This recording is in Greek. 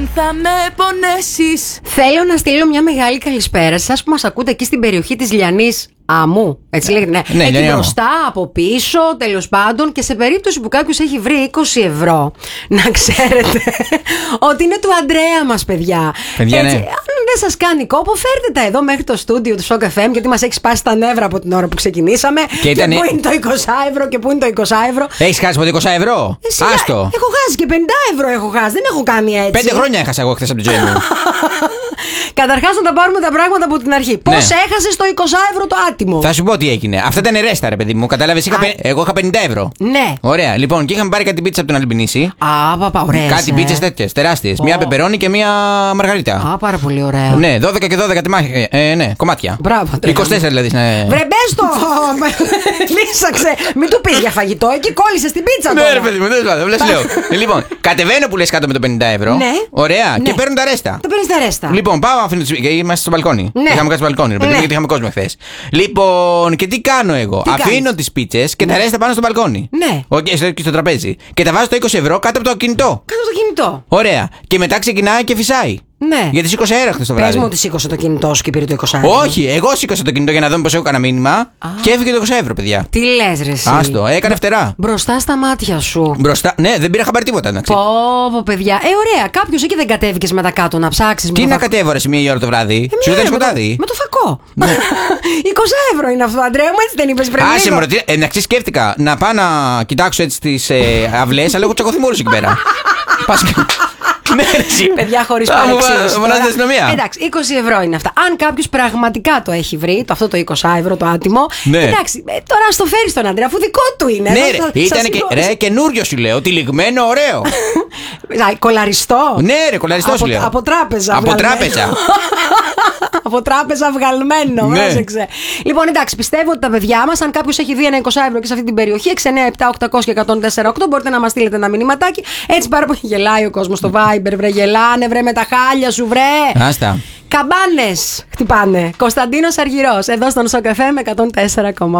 Θα με πονέσεις. Θέλω να στείλω μια μεγάλη καλησπέρα σε εσάς που μας ακούτε εκεί στην περιοχή της Λιανής Άμμου. Έτσι λέγεται, ναι. Εκεί μπροστά, από πίσω, τέλος πάντων. Και σε περίπτωση που κάποιος έχει βρει 20 ευρώ, να ξέρετε ότι είναι του Αντρέα μας, παιδιά. Παιδιά, έτσι, ναι. αν δεν σας κάνει κόπο, φέρτε τα εδώ μέχρι το στούντιο του Shock FM, γιατί μας έχει σπάσει τα νεύρα από την ώρα που ξεκινήσαμε. Και πού είναι το 20 ευρώ και πού είναι το 20 ευρώ. Έχεις χάσει ποτέ 20 ευρώ? Άστο. Έχω χάσει και 50 ευρώ έχω χάσει. Δεν έχω κάνει έτσι. 5 χρόνια έχασα εγώ χθες από τη ζωή μου. Καταρχάς να τα πάρουμε τα πράγματα από την αρχή. Πώς έχασες το 20 ευρώ το άτιμο? Θα σου πω τι έγινε. Αυτά ήταν ρέστα, ρε παιδί μου. Κατάλαβες, εγώ είχα 50 ευρώ. Ναι. Ωραία. Λοιπόν, και είχαμε πάρει κάτι πίτσα από τον Αλμπινίση. Α, παπα, ωραία. Κάτι πίτσες τέτοιες, τεράστιες. Μια πεπερώνι και μια μαργαρίτα. Α, πάρα πολύ ωραία. Ναι, 12 και 12 ναι, κομμάτια. Μπράβο. 24 δηλαδή. Ναι. Βρε, μπες το! Λύσαξε. Μην του πεις για φαγητό, εκεί κόλλησες την πίτσα τώρα. Ναι, ρε παιδί μου, δεν λέω. Λοιπόν, κατεβαίνω που λες κάτω με το 50 ευρώ. Ναι. Ωραία. Και παίρνω τα ρέστα. Τα παίρνεις τα ρέστα. Λοιπόν, πάω αφήνω τις. Είμαστε στο μπαλκόνι. Ναι. Είχαμε κάτσει στο μπαλκόνι, ρε παιδί μου, γιατί είχαμε κόσμο χθες. Λοιπόν, και τι κάνω εγώ? Αφήνω τις πίτσες και τα ρέστα πάνω στο μπαλκόνι. Ναι. Και στο τραπέζι. Και τα βάζω το 20 ευρώ κάτω από το κινητό. Κάτω το κινητό. Ωραία. Και μετά ξεκινάει και φυσάει. Ναι. Γιατί σήκωσε αέρα χθες το βράδυ. Πες μου ότι σήκωσε το κινητό σου και πήρε το 20 ευρώ. Όχι, εγώ σήκωσα το κινητό για να δω πως έχω κανένα μήνυμα. Και έφυγε το 20 ευρώ, παιδιά. Τι λες, ρε εσύ? Άστο, έκανε φτερά. Μπροστά στα μάτια σου. Μπροστά. Ναι, δεν πήρα χαμπάρι τίποτα, να ξέρεις. Πω, παιδιά. Ωραία, κάποιος εκεί δεν κατέβηκες με τα κάτω να ψάξεις. Τι να κατέβω, ρε, σε μία ώρα το βράδυ? Σου ήταν σκοτάδι. Με το φακό. 20 ευρώ είναι αυτό, Αντρέα μου, έτσι δεν είπες πριν? Άσε μου, εντάξει, σκέφτηκα να πάω να κοιτάξω έτσι τις αυλές, αλλά έχω τσακωθεί μόνος εκεί πέρα. Ναι, παιδιά, χωρίς παρεξήγηση. Μονάζεται αστυνομία. Εντάξει, 20 ευρώ είναι αυτά. Αν κάποιος πραγματικά το έχει βρει, αυτό το 20 ευρώ το άτιμο. Ναι. Εντάξει, τώρα ας το φέρεις τον Αντρέα, αφού δικό του είναι. Ναι, ρε, ήταν και καινούριο σου λέω. Τυλιγμένο, ωραίο. Κολαριστό. Ναι, ρε, κολαριστό σου λέω. Από τράπεζα. Από τράπεζα. Από τράπεζα βγαλμένο, ναι. Πρόσεξε. Λοιπόν, εντάξει, πιστεύω ότι τα παιδιά μας, αν κάποιος έχει δει ένα 20 ευρώ και σε αυτή την περιοχή, 697-800 και 104,8, μπορείτε να μας στείλετε ένα μηνυματάκι. Έτσι πάρα πολύ γελάει ο κόσμος στο Viber, βρε, γελάνε, βρε, με τα χάλια σου, βρε. Άστα. Καμπάνες χτυπάνε. Κωνσταντίνος Αργυρός, εδώ στον Shock FM 104,8.